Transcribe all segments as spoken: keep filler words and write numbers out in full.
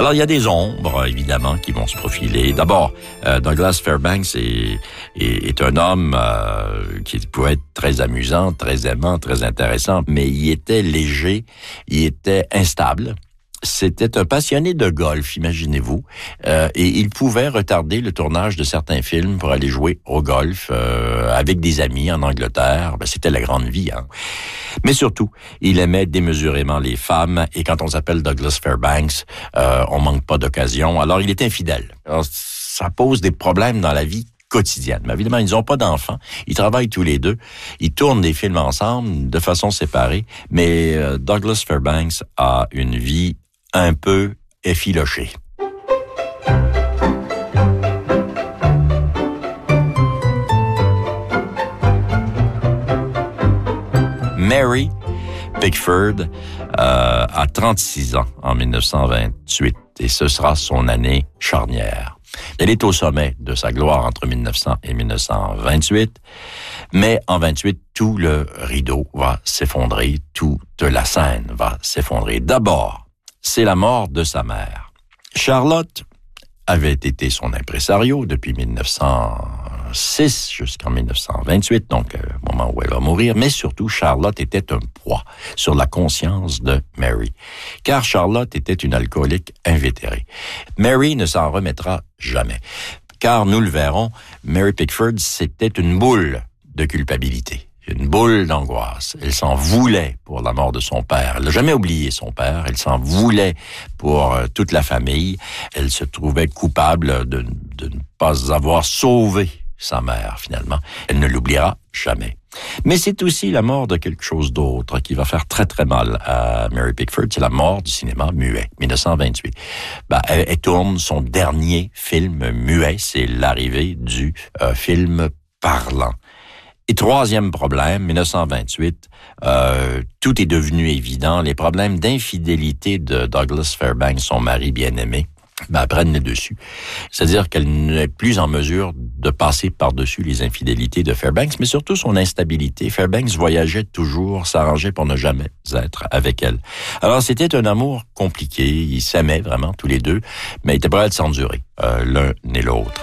Alors, il y a des ombres, évidemment, qui vont se profiler. D'abord, euh, Douglas Fairbanks est, est, est un homme euh, qui pouvait être très amusant, très aimant, très intéressant, mais il était léger, il était instable. C'était un passionné de golf, imaginez-vous, euh, et il pouvait retarder le tournage de certains films pour aller jouer au golf euh, avec des amis en Angleterre. Ben, c'était la grande vie, hein. Mais surtout, il aimait démesurément les femmes, et quand on s'appelle Douglas Fairbanks, euh, on manque pas d'occasion. Alors, il est infidèle. Alors, ça pose des problèmes dans la vie quotidienne. Mais évidemment, ils n'ont pas d'enfants. Ils travaillent tous les deux. Ils tournent des films ensemble de façon séparée. Mais euh, Douglas Fairbanks a une vie un peu effiloché. Mary Pickford euh, a trente-six ans en dix-neuf cent vingt-huit et ce sera son année charnière. Elle est au sommet de sa gloire entre mille neuf cents et mille neuf cent vingt-huit, mais en vingt-huit, tout le rideau va s'effondrer, toute la scène va s'effondrer. D'abord, c'est la mort de sa mère. Charlotte avait été son impresario depuis mille neuf cent six jusqu'en mille neuf cent vingt-huit, donc au moment où elle va mourir, mais surtout Charlotte était un poids sur la conscience de Mary, car Charlotte était une alcoolique invétérée. Mary ne s'en remettra jamais, car nous le verrons, Mary Pickford, c'était une boule de culpabilité. Une boule d'angoisse. Elle s'en voulait pour la mort de son père. Elle n'a jamais oublié son père. Elle s'en voulait pour euh, toute la famille. Elle se trouvait coupable de, de ne pas avoir sauvé sa mère, finalement. Elle ne l'oubliera jamais. Mais c'est aussi la mort de quelque chose d'autre qui va faire très, très mal à Mary Pickford. C'est la mort du cinéma muet, dix-neuf cent vingt-huit. Ben, elle, elle tourne son dernier film muet. C'est l'arrivée du euh, film parlant. Et troisième problème, dix-neuf cent vingt-huit, euh, tout est devenu évident. Les problèmes d'infidélité de Douglas Fairbanks, son mari bien-aimé, ben, prennent le dessus. C'est-à-dire qu'elle n'est plus en mesure de passer par-dessus les infidélités de Fairbanks, mais surtout son instabilité. Fairbanks voyageait toujours, s'arrangeait pour ne jamais être avec elle. Alors, c'était un amour compliqué. Ils s'aimaient vraiment tous les deux, mais ils étaient prêts à s'endurer, euh, l'un et l'autre.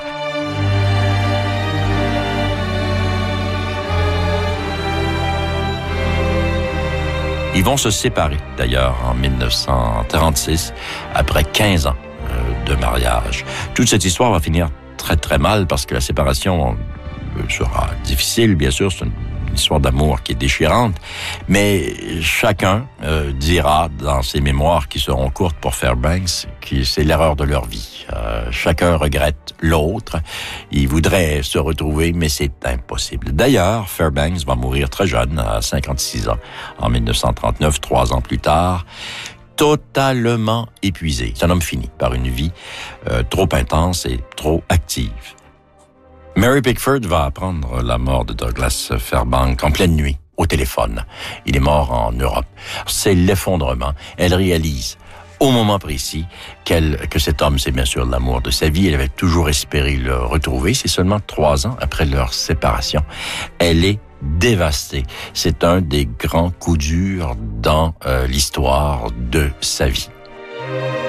Ils vont se séparer, d'ailleurs, en dix-neuf cent trente-six, après quinze ans euh, de mariage. Toute cette histoire va finir très, très mal parce que la séparation euh, sera difficile, bien sûr. C'est une histoire d'amour qui est déchirante. Mais chacun euh, dira dans ses mémoires qui seront courtes pour Fairbanks que c'est l'erreur de leur vie. Euh, chacun regrette l'autre. Il voudrait se retrouver, mais c'est impossible. D'ailleurs, Fairbanks va mourir très jeune, à cinquante-six ans, en dix-neuf cent trente-neuf, trois ans plus tard, totalement épuisé. C'est un homme fini par une vie euh, trop intense et trop active. Mary Pickford va apprendre la mort de Douglas Fairbanks en pleine nuit, au téléphone. Il est mort en Europe. C'est l'effondrement. Elle réalise au moment précis qu'elle, que cet homme, c'est bien sûr l'amour de sa vie. Elle avait toujours espéré le retrouver. C'est seulement trois ans après leur séparation. Elle est dévastée. C'est un des grands coups durs dans euh, l'histoire de sa vie.